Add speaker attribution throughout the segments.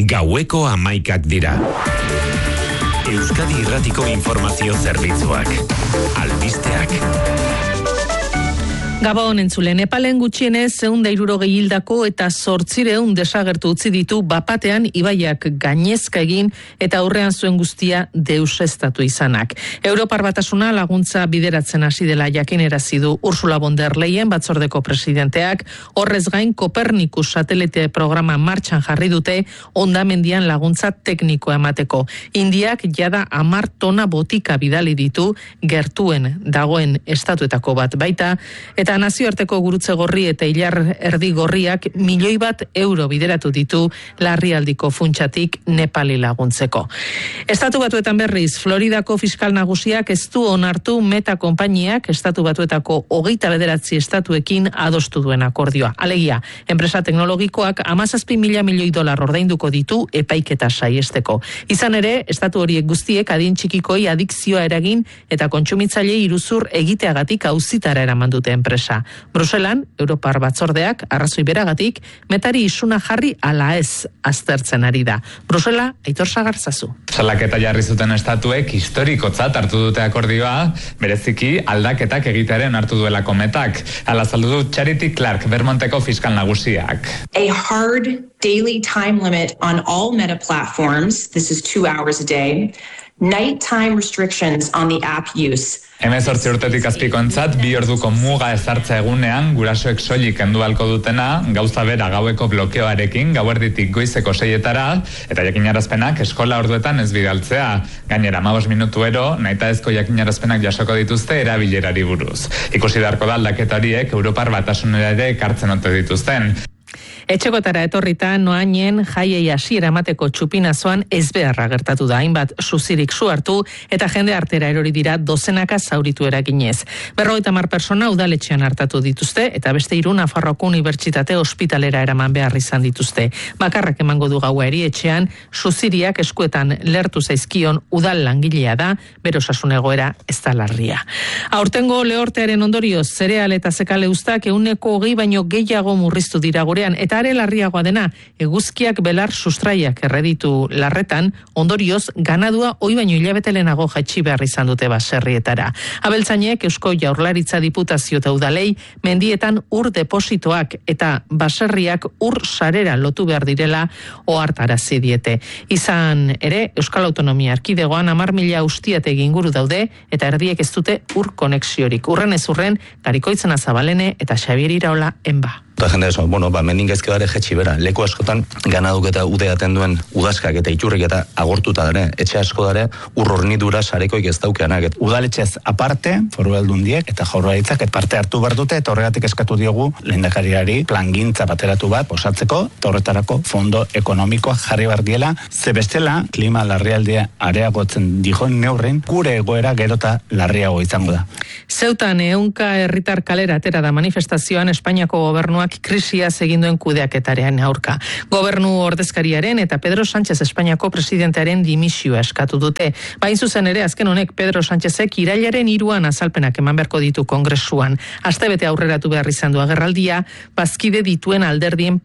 Speaker 1: Gaueko 11 dira. Euskadi Irratiko Informazio Zerbitzuak. Albisteak.
Speaker 2: Gabon entzule, Nepalen gutxienez 160 hildako eta 800 desagertu utzi ditu bapatean ibaiak gainezka egin eta aurrean zuen guztia deuseztatu izanak. Europar Batasuna laguntza bideratzen hasi dela jakinarazi du Ursula von der Leyen batzordeko presidenteak. Horrez gain Kopernikus satelite programa martxan jarri dute hondamendian laguntza teknikoa emateko. Indiak jada 10 tona botika bidali ditu gertuen dagoen estatuetako bat baita, eta nazioarteko gurutze gorri eta ilar erdi gorriak €1.000.000 bideratu ditu larrialdiko funtsatik Nepali laguntzeko. Estatu Batuetan berriz, Floridako fiskal nagusiak ez du onartu Meta konpainiak Estatu Batuetako 29 estatuekin adostu duen akordioa. Alegia, enpresa teknologikoak $17.000 milioi ordainduko ditu epaiketa saiesteko. Izan ere, estatu horiek guztiek adin txikikoi adikzioa eragin eta kontsumitzailei iruzur egiteagatik auzitara eraman dute enpresa. Bruselan, Europar Batzordeak arrazoi beragatik Metari isuna jarri ala ez aztertzen ari da. Brusela, Aitor Sagarzazu.
Speaker 3: Salaketa jarri zuten estatuek historikotzat hartu dute akordioa, bereziki aldaketak egitearen hartu duelako Metak. Hala azaldu du Charity Clark, Vermonteko fiskal nagusiak.
Speaker 4: A hard daily time limit on all Meta platforms, this is 2 hours a day, nighttime restrictions on the app use.
Speaker 3: 18 urtetik azpikontzat 2 orduko muga ezartza egunean gurasoek soilik kendu ahalko dutena, gauza bera gaueko blokeoarekin, gauerditik goizeko 6etara, eta jakinarazpenak eskola orduetan ez bidaltzea. Gainera 15 minutuero, nahitaezko jakinarazpenak jasoko dituzte erabilerari buruz. Ikusi beharko da aldaketa horiek Europar Batasunera ere ekartzen ote dituzten.
Speaker 2: Etxekotara etorrita noainen jaiei hasiera emateko txupinazoan ezbeharra gertatu da, hainbat suzirik su hartu eta jende artera erori dira dozenaka zauritu eraginez. 50 persona udaletxean hartatu dituzte eta beste 3 Nafarroako Unibertsitate ospitalera eraman behar izan dituzte. Bakarrak emango du gaua erietxean, suziriak eskuetan lertu zaizkion udal langilea da, bere osasun egoera ez da larria. Aurtengo lehortearen ondorioz, zereal eta zekale ustak 120 baino gehiago murriztu dira gurean, eta are larriagoa dena, eguzkiak belar sustraiak erreditu larretan, ondorioz ganadua oi baino hilabete lehenago jaitsi behar izan dute baserrietara. Abeltzainek Eusko Jaurlaritza Diputazio eta udalei mendietan ur depositoak eta baserriak ur sarera lotu behar direla ohartarazi diete. Izan ere, Euskal Autonomia Erkidegoan 10.000 ustiategi inguru daude eta erdiek ez dute ur konexiorik. Urren ez urren, Garikoitzen Azabalene eta Xabier Iraola enba.
Speaker 5: Eta jende esan, mendingezke dara jetxi bera. Leku askotan ganaduk eta udeaten duen udazkak eta iturrik eta agortuta dara. Etxe asko dara urrornidura sarekoik ez daukeanak.
Speaker 6: Udaletxez aparte, Foru Aldundiek eta Jaurlaritzak parte hartu behar dute eta horregatik eskatu diogu lehendakariari plangintza bateratu bat osatzeko eta horretarako fondo ekonomikoa jarri behar diela. Ze bestela, klima larrialdea areagotzen dijoen neurren, gure egoera gerota larriago izango da.
Speaker 2: Zeutan 100 herritar kalera atera da manifestazioan Espainiako gobernuak krisiaz egin duen kudeaketaren aurka. Gobernu ordezkariaren eta Pedro Sánchez Espainiako presidentearen dimisioa eskatu dute. Bain zuzen ere, azken honek Pedro Sánchezek irailaren 3 azalpenak eman beharko ditu kongresuan. Astebete aurreratu behar izan du agerraldia, bazkide dituen alderdiek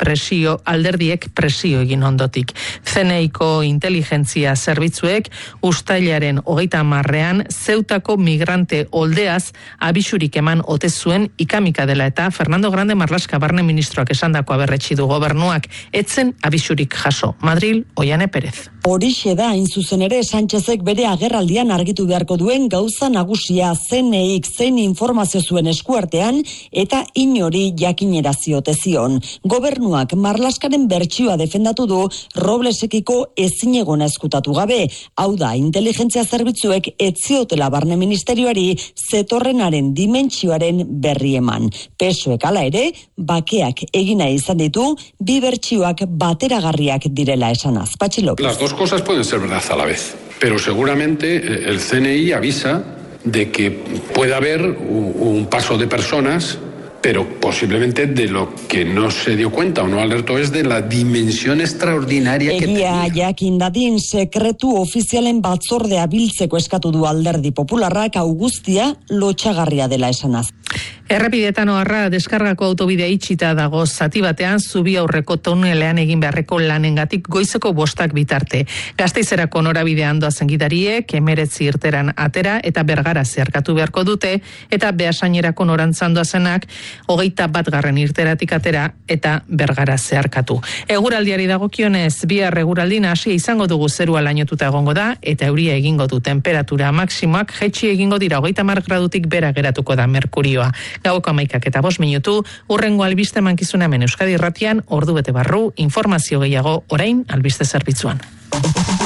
Speaker 2: presio egin ondotik. CNIko inteligentzia zerbitzuek ustailaren 30ean Zeutako migrante oldeaz abisurik eman ote zuen ikamika dela eta Fernando Grande Marlaska barne ministroak esandakoa berretsi du gobernuak, etzen abisurik jaso. Madril, Oiane Perez.
Speaker 7: Horixe da, hain zuzen ere, Sánchezek bere agerraldian argitu beharko duen gauza nagusia CNIk zein informazio zuen eskuartean eta inori jakineraziote zion. Gobernuak Marlaskaren bertsioa defendatu du Roblesekiko ezinegona eskutatu gabe. Hau da, inteligentzia zerbitzuek etziotela barne ministerioari zetorrenaren dimentsioaren berri eman. PSOek hala ere, bakeak egina izan ditu, bi bertsioak bateragarriak direla esanaz. Patxi López.
Speaker 8: Las dos cosas pueden ser verdad a la vez, pero seguramente el CNI avisa de que puede haber un paso de personas Pero posiblemente de lo que no se dio cuenta o no alertó es de la dimensión extraordinaria que tenía.
Speaker 7: Egia jakin dadin sekretu ofizialen batzordea biltzeko eskatu du Alderdi Popularrak, hau guztia lotsagarria dela esanaz.
Speaker 2: Errepidetan oharra deskargako autobidea itxita dago zati batean zubi aurreko tunelean egin beharreko lanengatik goizeko 5 bitarte. Gasteizerako norabidean doazen gidariek 19 irteran atera eta Bergara zeharkatu beharko dute eta Beasainerako norantzan doazenak 21 irteratik atera eta Bergara zeharkatu. Eguraldiari dagokionez, bihar eguraldi nahasia izango dugu, zerua lainotuta egongo da eta euria egingo du. Temperatura maksimoak jaitsi egingo dira 30 gradutik bera geratuko da merkurioa. Gaueko 11:05, hurrengo albiste mankizuna hemen Euskadi Irratian, ordu bete barru, informazio gehiago orain albiste zerbitzuan.